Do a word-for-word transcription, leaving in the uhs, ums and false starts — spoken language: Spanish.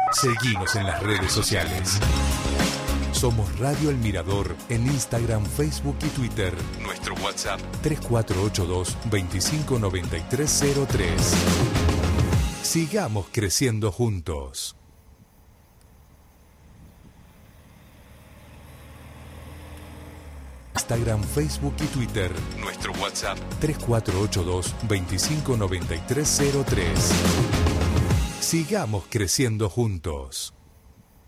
Seguinos en las redes sociales. Somos Radio El Mirador en Instagram, Facebook y Twitter. Nuestro WhatsApp tres cuatro ocho dos, veinticinco noventa y tres cero tres. Sigamos creciendo juntos. Instagram, Facebook y Twitter. Nuestro WhatsApp tres cuatro ocho dos, veinticinco noventa y tres cero tres. Sigamos creciendo juntos.